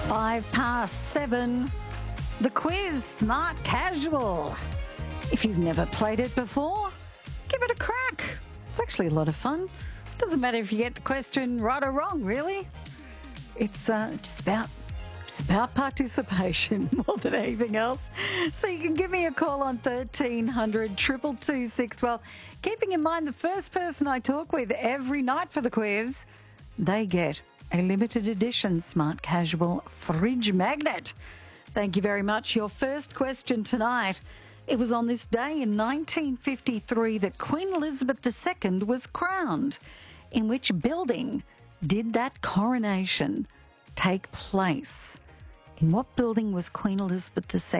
7:05. The quiz, Smart Casual. If you've never played it before, give it a crack. It's actually a lot of fun. Doesn't matter if you get the question right or wrong, really. It's about participation more than anything else. So you can give me a call on 1300 222 612. Keeping in mind, the first person I talk with every night for the quiz, they get a limited edition Smart Casual fridge magnet. Thank you very much. Your first question tonight. It was on this day in 1953 that Queen Elizabeth II was crowned. In which building did that coronation take place? In what building was Queen Elizabeth II